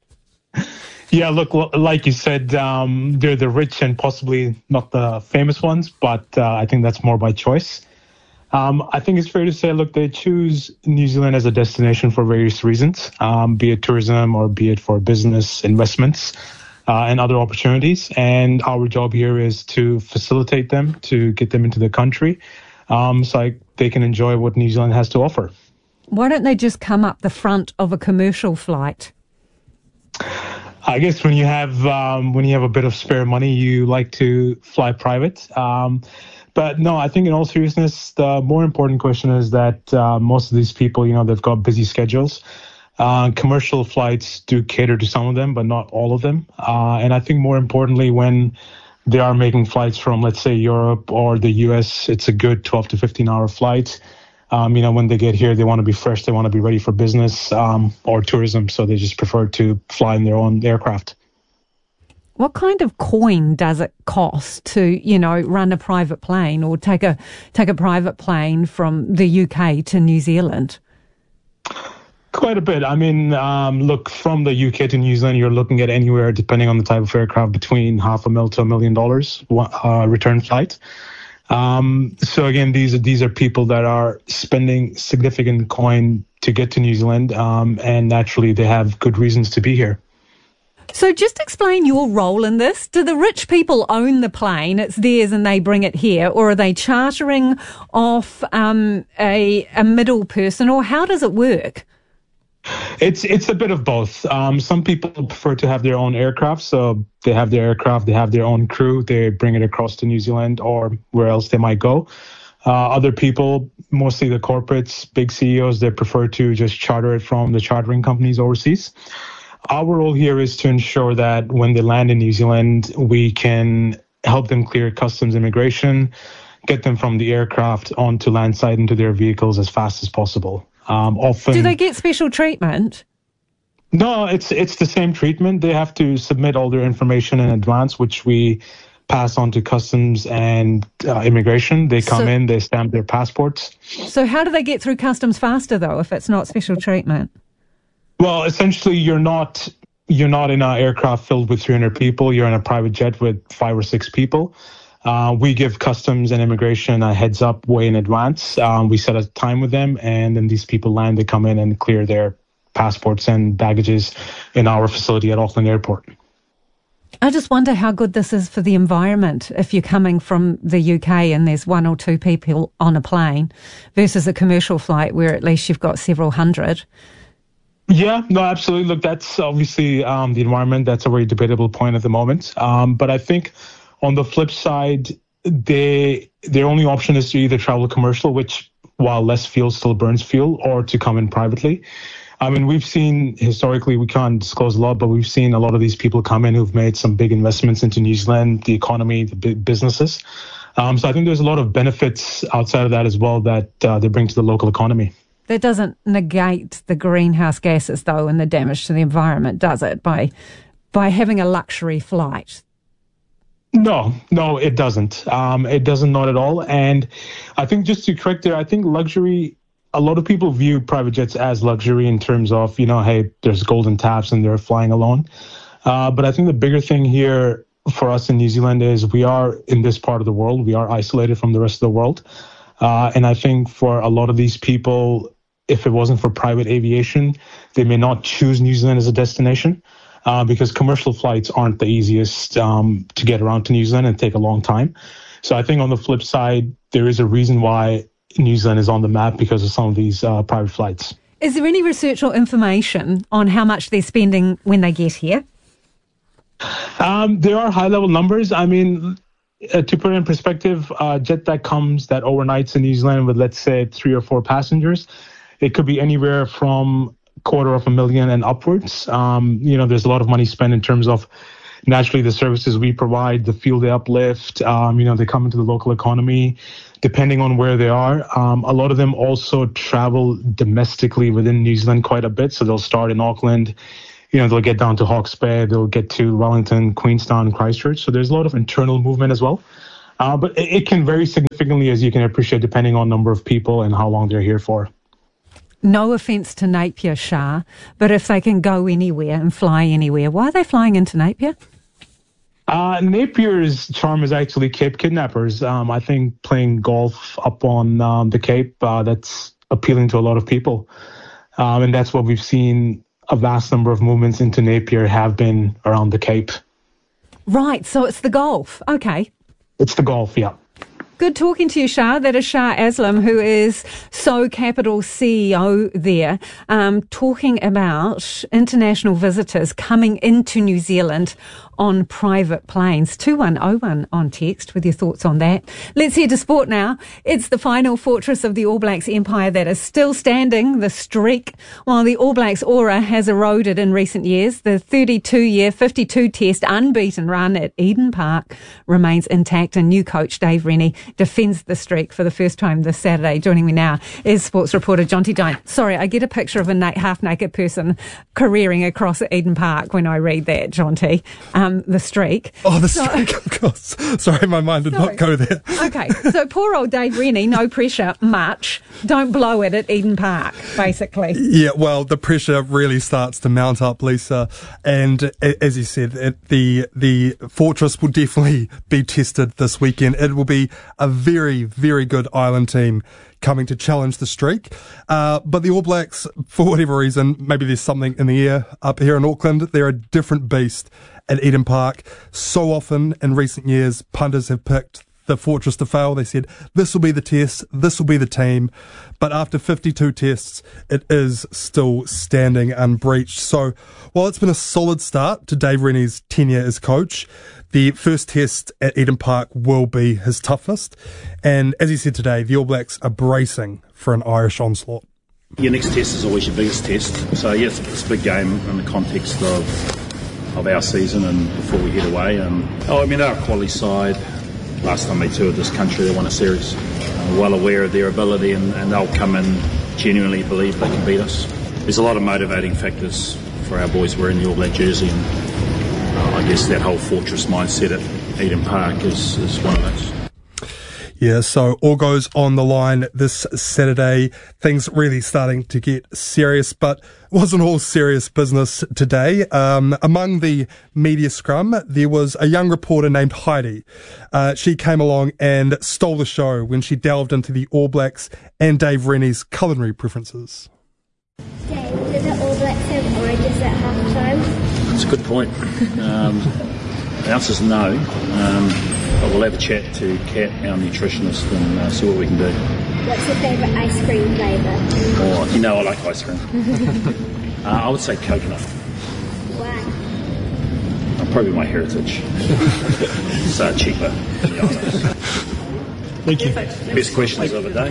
Yeah, look, like you said, um, they're the rich and possibly not the famous ones, but uh, I think that's more by choice. Um, I think it's fair to say, look, they choose New Zealand as a destination for various reasons, um, be it tourism or be it for business investments uh, and other opportunities. And our job here is to facilitate them, to get them into the country um, so I, they can enjoy what New Zealand has to offer. Why don't they just come up the front of a commercial flight? I guess when you have um, when you have a bit of spare money, you like to fly private. Um, but no, I think in all seriousness, the more important question is that uh, most of these people, you know, they've got busy schedules. Uh, commercial flights do cater to some of them, but not all of them. Uh, and I think more importantly, when they are making flights from, let's say, Europe or the U S, it's a good twelve to fifteen hour flight. Um, you know, when they get here, they want to be fresh. They want to be ready for business um, or tourism. So they just prefer to fly in their own aircraft. What kind of coin does it cost to, you know, run a private plane or take a take a private plane from the U K to New Zealand? Quite a bit. I mean, um, look, from the U K to New Zealand, you're looking at anywhere, depending on the type of aircraft, between half a mil to a million dollars uh, return flight. Um, so again, these are, these are people that are spending significant coin to get to New Zealand, um, and naturally they have good reasons to be here. So just explain your role in this. Do the rich people own the plane, it's theirs and they bring it here, or are they chartering off um, a, a middle person, or how does it work? It's it's a bit of both. Um, some people prefer to have their own aircraft, so they have their aircraft, they have their own crew, they bring it across to New Zealand or where else they might go. Uh, other people, mostly the corporates, big C E Os, they prefer to just charter it from the chartering companies overseas. Our role here is to ensure that when they land in New Zealand, we can help them clear customs immigration, get them from the aircraft onto land side into their vehicles as fast as possible. Um, often, do they get special treatment? No, it's it's the same treatment. They have to submit all their information in advance, which we pass on to customs and uh, immigration. They come so, in, they stamp their passports. So how do they get through customs faster, though, if it's not special treatment? Well, essentially, you're not you're not in an aircraft filled with three hundred people. You're in a private jet with five or six people. Uh, we give customs and immigration a heads up way in advance. Um, we set a time with them, and then these people land, they come in and clear their passports and baggages in our facility at Auckland Airport. I just wonder how good this is for the environment if you're coming from the U K and there's one or two people on a plane versus a commercial flight where at least you've got several hundred. Yeah, no, absolutely. Look, that's obviously um, the environment. That's a very debatable point at the moment. Um, but I think on the flip side, they their only option is to either travel commercial, which while less fuel still burns fuel, or to come in privately. I mean, we've seen historically, we can't disclose a lot, but we've seen a lot of these people come in who've made some big investments into New Zealand, the economy, the big businesses. Um, so I think there's a lot of benefits outside of that as well that uh, they bring to the local economy. That doesn't negate the greenhouse gases, though, and the damage to the environment, does it, by by having a luxury flight? No, no, it doesn't. Um, it doesn't, not at all. And I think just to correct there, I think luxury, a lot of people view private jets as luxury in terms of, you know, hey, there's golden taps and they're flying alone. Uh, but I think the bigger thing here for us in New Zealand is we are in this part of the world. We are isolated from the rest of the world. Uh, and I think for a lot of these people, if it wasn't for private aviation, they may not choose New Zealand as a destination. Uh, because commercial flights aren't the easiest um, to get around to New Zealand and take a long time. So I think on the flip side, there is a reason why New Zealand is on the map because of some of these uh, private flights. Is there any research or information on how much they're spending when they get here? Um, there are high-level numbers. I mean, uh, to put it in perspective, a jet that comes that overnights in New Zealand with, let's say, three or four passengers, it could be anywhere from quarter of a million and upwards. Um, you know, there's a lot of money spent in terms of naturally the services we provide, the fuel they uplift. Um, you know, they come into the local economy, depending on where they are. Um, a lot of them also travel domestically within New Zealand quite a bit. So they'll start in Auckland, you know, they'll get down to Hawke's Bay, they'll get to Wellington, Queenstown, Christchurch. So there's a lot of internal movement as well. Uh, but it, it can vary significantly, as you can appreciate, depending on number of people and how long they're here for. No offence to Napier, Shah, but if they can go anywhere and fly anywhere, why are they flying into Napier? Uh, Napier's charm is actually Cape Kidnappers. Um, I think playing golf up on um, the Cape, uh, that's appealing to a lot of people. Um, and that's what we've seen. A vast number of movements into Napier have been around the Cape. Right, so it's the golf. Okay. It's the golf, yeah. Good talking to you, Shah. That is Shah Aslam, who is So Capital C E O there, um, talking about international visitors coming into New Zealand on private planes. two one oh one on text with your thoughts on that. Let's head to sport now. It's the final fortress of the All Blacks empire that is still standing, the streak. While the All Blacks aura has eroded in recent years, the thirty-two-year, fifty-two test unbeaten run at Eden Park remains intact, and new coach Dave Rennie defends the streak for the first time this Saturday. Joining me now is sports reporter Jonty Dine. Sorry, I get a picture of a na- half-naked person careering across Eden Park when I read that, Jonty. Um, the streak. Oh, the so, streak, of course. Sorry, my mind did sorry. not go there. Okay, so poor old Dave Rennie, no pressure, much. Don't blow it at Eden Park, basically. Yeah, well, the pressure really starts to mount up, Lisa. And as you said, it, the the fortress will definitely be tested this weekend. It will be a very, very good island team coming to challenge the streak. Uh, but the All Blacks, for whatever reason, maybe there's something in the air up here in Auckland, they're a different beast at Eden Park. So often in recent years, punters have picked the fortress to fail. They said, this will be the test, this will be the team. But after fifty-two tests, it is still standing unbreached. So while it's been a solid start to Dave Rennie's tenure as coach, the first test at Eden Park will be his toughest. And as he said today, the All Blacks are bracing for an Irish onslaught. Your next test is always your biggest test. So yes, it's a big game in the context of of our season and before we head away. Um, oh, I mean, they're a quality side. Last time they toured this country, they won a series. Uh, well aware of their ability, and, and they'll come in genuinely believe they can beat us. There's a lot of motivating factors for our boys wearing the All Black jersey, and uh, I guess that whole fortress mindset at Eden Park is, is one of those. Yeah, so all goes on the line this Saturday. Things really starting to get serious, but it wasn't all serious business today. Um, among the media scrum, there was a young reporter named Heidi. Uh, she came along and stole the show when she delved into the All Blacks and Dave Rennie's culinary preferences. Dave, did the All Blacks have oranges at half time? That's a good point. Um, the answer is no. Um, But we'll have a chat to Kat, our nutritionist, and uh, see what we can do. What's your favourite ice cream flavour? Oh, you know I like ice cream. uh, I would say coconut. Why? Uh, probably my heritage. It's uh, cheaper, to be honest. Thank you. Best questions of the day.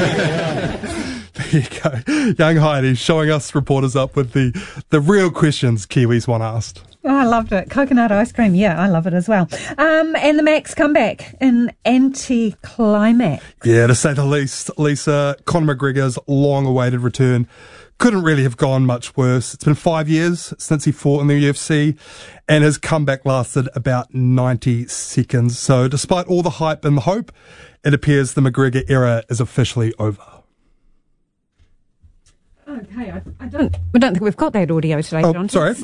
There you go. Young Heidi showing us reporters up with the, the real questions Kiwis want asked. Oh, I loved it. Coconut ice cream. Yeah, I love it as well. Um, and the Max comeback in anti-climax. Yeah, to say the least, Lisa, Conor McGregor's long-awaited return couldn't really have gone much worse. It's been five years since he fought in the U F C, and his comeback lasted about ninety seconds. So despite all the hype and the hope, it appears the McGregor era is officially over. Okay, I, I don't. I don't think we've got that audio today, oh, John. Sorry.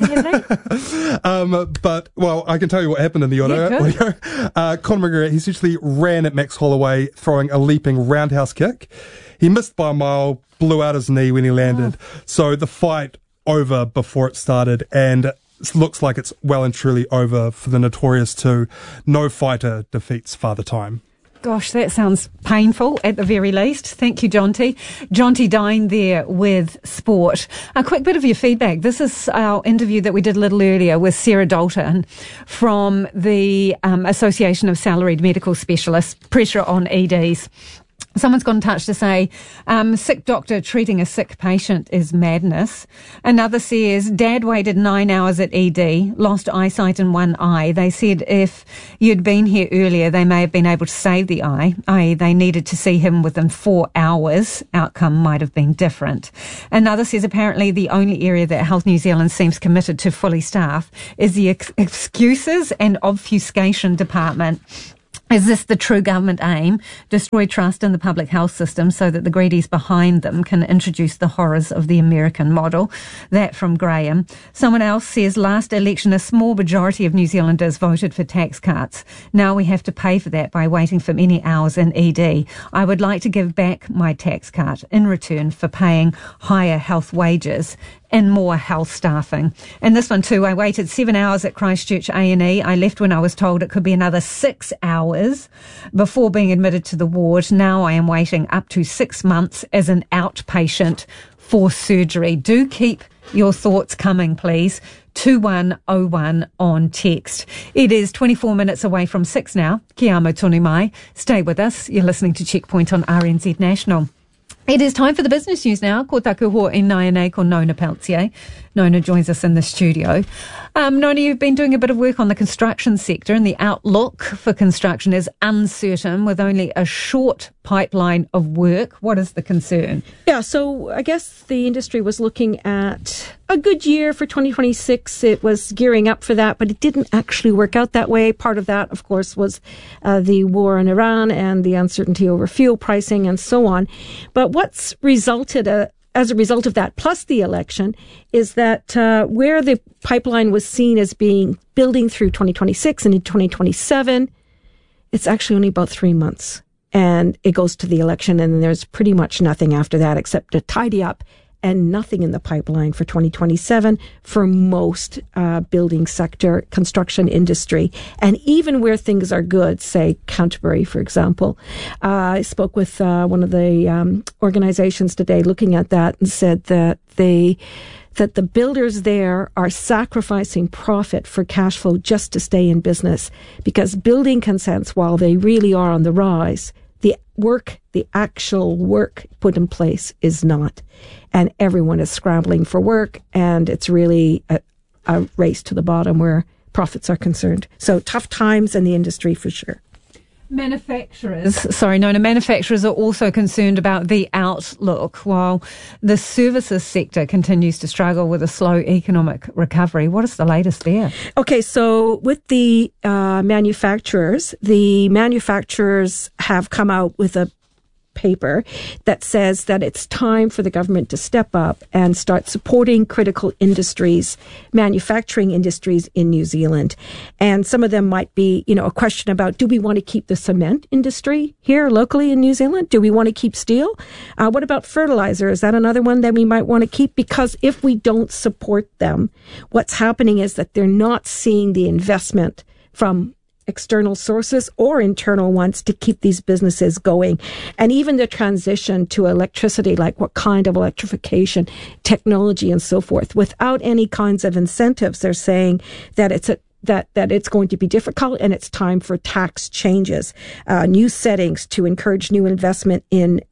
um, but well, I can tell you what happened in the audio. Yeah, audio. Uh, Conor McGregor he essentially ran at Max Holloway, throwing a leaping roundhouse kick. He missed by a mile, blew out his knee when he landed. Oh. So the fight over before it started, and it looks like it's well and truly over for the Notorious two. No fighter defeats Father Time. Gosh, that sounds painful at the very least. Thank you, Jonty. Jonty Dine there with sport. A quick bit of your feedback. This is our interview that we did a little earlier with Sarah Dalton from the um, Association of Salaried Medical Specialists. Pressure on E Ds. Someone's got in touch to say, um, sick doctor treating a sick patient is madness. Another says, Dad waited nine hours at E D, lost eyesight in one eye. They said if you'd been here earlier, they may have been able to save the eye, that is they needed to see him within four hours. Outcome might have been different. Another says apparently the only area that Health New Zealand seems committed to fully staff is the ex- excuses and obfuscation department. Is this the true government aim? Destroy trust in the public health system so that the greedies behind them can introduce the horrors of the American model. That from Graham. Someone else says last election a small majority of New Zealanders voted for tax cuts. Now we have to pay for that by waiting for many hours in E D. I would like to give back my tax cut in return for paying higher health wages and more health staffing. And this one too, I waited seven hours at Christchurch A and E. I left when I was told it could be another six hours before being admitted to the ward. Now I am waiting up to six months as an outpatient for surgery. Do keep your thoughts coming, please. two one oh one on text. It is twenty-four minutes away from six now. Kia amo tonu mai. Stay with us. You're listening to Checkpoint on R N Z National. It is time for the business news now. Ko taku ho e nai ko Nona Peltier. Nona joins us in the studio. Um, Nona, you've been doing a bit of work on the construction sector, and the outlook for construction is uncertain with only a short pipeline of work. What is the concern? Yeah, so I guess the industry was looking at a good year for twenty twenty-six. It was gearing up for that, but it didn't actually work out that way. Part of that, of course, was uh, the war in Iran and the uncertainty over fuel pricing and so on. But what's resulted uh, as a result of that, plus the election, is that uh, where the pipeline was seen as being building through twenty twenty-six and in twenty twenty-seven, it's actually only about three months. And it goes to the election, and then there's pretty much nothing after that except to tidy up, and nothing in the pipeline for twenty twenty-seven for most uh, building sector, construction industry. And even where things are good, say Canterbury, for example, uh, I spoke with uh, one of the um, organizations today looking at that and said that they that the builders there are sacrificing profit for cash flow just to stay in business, because building consents, while they really are on the rise, the work, the actual work put in place is not. And everyone is scrambling for work, and it's really a, a race to the bottom where profits are concerned. So tough times in the industry for sure. Manufacturers, sorry, Nona, manufacturers are also concerned about the outlook while the services sector continues to struggle with a slow economic recovery. What is the latest there? Okay, so with the uh, manufacturers, the manufacturers have come out with a paper that says that it's time for the government to step up and start supporting critical industries, manufacturing industries in New Zealand. And some of them might be, you know, a question about, do we want to keep the cement industry here locally in New Zealand? Do we want to keep steel? Uh, what about fertilizer? Is that another one that we might want to keep? Because if we don't support them, what's happening is that they're not seeing the investment from external sources or internal ones to keep these businesses going. And even the transition to electricity, like what kind of electrification, technology and so forth, without any kinds of incentives, they're saying that it's a that that it's going to be difficult, and it's time for tax changes, uh, new settings to encourage new investment in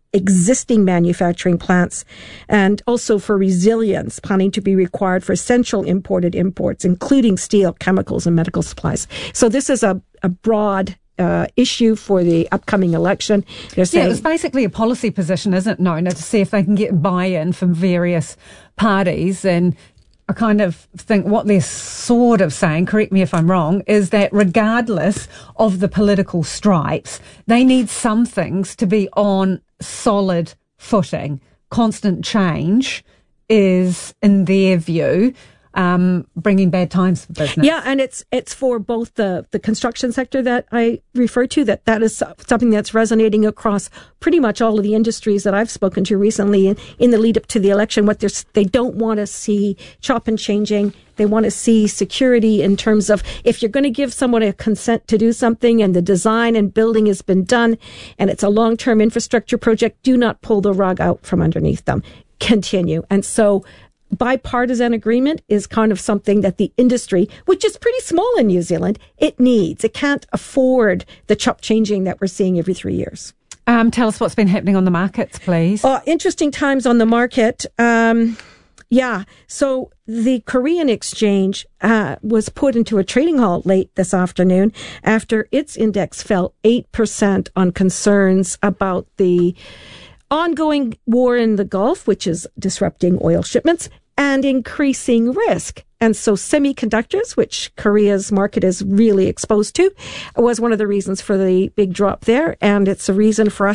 existing manufacturing plants, and also for resilience, planning to be required for essential imported imports, including steel, chemicals, and medical supplies. So this is a, a broad uh, issue for the upcoming election. They're saying, yeah, it's basically a policy position, isn't it, Nona, to see if they can get buy-in from various parties. And I kind of think what they're sort of saying, correct me if I'm wrong, is that regardless of the political stripes, they need some things to be on solid footing. Constant change is, in their view, um, bringing bad times for business. Yeah, and it's it's for both the, the construction sector that I refer to, that that is something that's resonating across pretty much all of the industries that I've spoken to recently in, in the lead up to the election. What they're, they don't want to see chop and changing. They want to see security in terms of, if you're going to give someone a consent to do something and the design and building has been done and it's a long-term infrastructure project, do not pull the rug out from underneath them. Continue. And so bipartisan agreement is kind of something that the industry, which is pretty small in New Zealand, it needs. It can't afford the chop changing that we're seeing every three years. Um, tell us what's been happening on the markets, please. Uh, interesting times on the market. Um, yeah. So the Korean exchange uh, was put into a trading halt late this afternoon after its index fell eight percent on concerns about the ongoing war in the Gulf, which is disrupting oil shipments and increasing risk. And so semiconductors, which Korea's market is really exposed to, was one of the reasons for the big drop there. And it's a reason for us